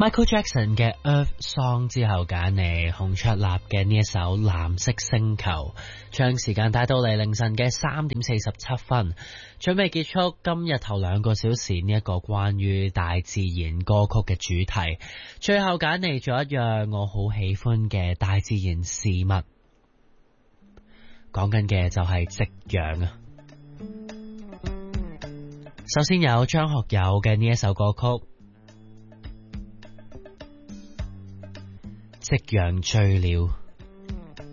Michael Jackson 嘅 Earth Song 之後揀嚟洪卓立嘅呢一首藍色星球，將時間帶到嚟凌晨嘅3:47，準備結束今日頭2個小時呢一個關於大自然歌曲嘅主題。最後揀嚟咗一樣我好喜歡嘅大自然事物，講緊嘅就係夕陽啊！首先有張學友嘅呢一首歌曲《夕陽醉了》。